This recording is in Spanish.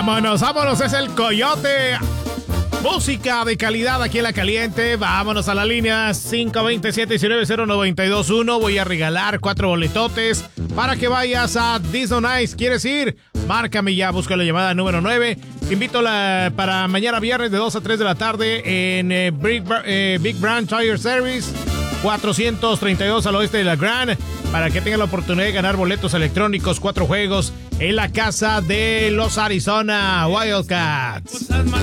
Vámonos, es el Coyote. Música de calidad aquí en La Caliente. Vámonos a la línea 527-190921. Voy a regalar 4 boletotes para que vayas a Disney Nice. ¿Quieres ir? Márcame ya, busca la llamada número 9. Te invito para mañana viernes de 2 a 3 de la tarde en Big Brand Tire Service, 432 al oeste de La Grand, para que tengan la oportunidad de ganar boletos electrónicos, 4 juegos en la casa de los Arizona Wildcats.